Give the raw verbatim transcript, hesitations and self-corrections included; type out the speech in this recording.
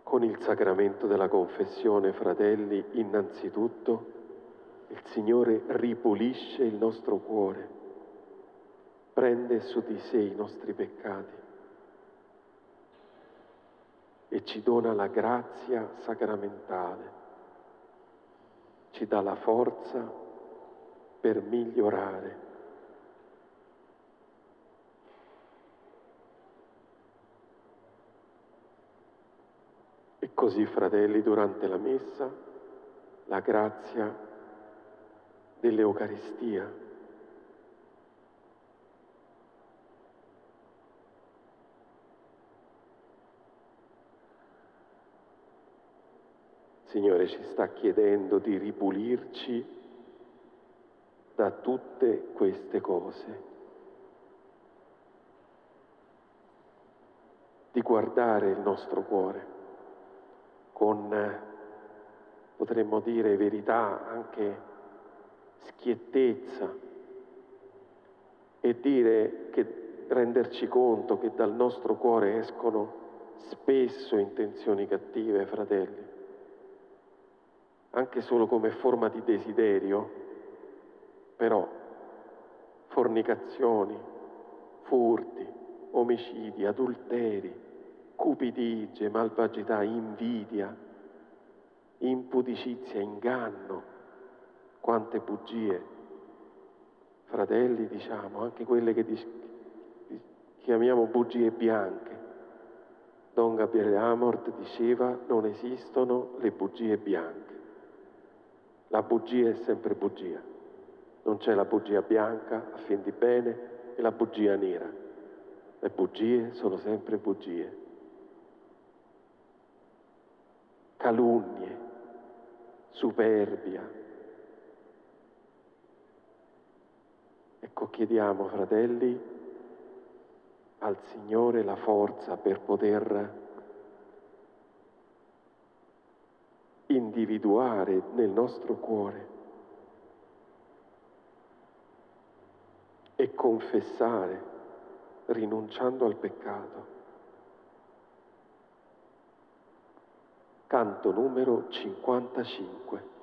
Con il sacramento della confessione, fratelli, innanzitutto il Signore ripulisce il nostro cuore, prende su di sé i nostri peccati e ci dona la grazia sacramentale, ci dà la forza per migliorare. E così, fratelli, durante la Messa, la grazia dell'Eucaristia, il Signore ci sta chiedendo di ripulirci da tutte queste cose, di guardare il nostro cuore con, potremmo dire, verità, anche schiettezza, e dire che renderci conto che dal nostro cuore escono spesso intenzioni cattive, fratelli, anche solo come forma di desiderio, però fornicazioni, furti, omicidi, adulteri, cupidigie, malvagità, invidia, impudicizia, inganno, quante bugie, fratelli, diciamo, anche quelle che dis- chiamiamo bugie bianche. Don Gabriele Amort diceva: non esistono le bugie bianche, la bugia è sempre bugia, non c'è la bugia bianca a fin di bene e la bugia nera, le bugie sono sempre bugie. Calunnie, superbia. Ecco, chiediamo, fratelli, al Signore la forza per poter individuare nel nostro cuore e confessare, rinunciando al peccato. Canto numero cinquantacinque.